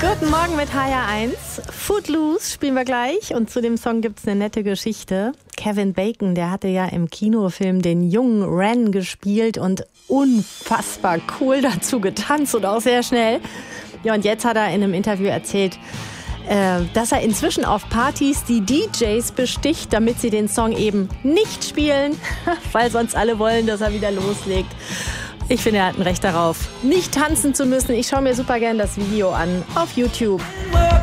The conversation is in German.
Guten Morgen mit HR1. Footloose spielen wir gleich und zu dem Song gibt es eine nette Geschichte. Kevin Bacon, der hatte ja im Kinofilm den jungen Ren gespielt und unfassbar cool dazu getanzt und auch sehr schnell. Ja, und jetzt hat er in einem Interview erzählt, dass er inzwischen auf Partys die DJs besticht, damit sie den Song eben nicht spielen, weil sonst alle wollen, dass er wieder loslegt. Ich finde, er hat ein Recht darauf, nicht tanzen zu müssen. Ich schaue mir super gern das Video an auf YouTube.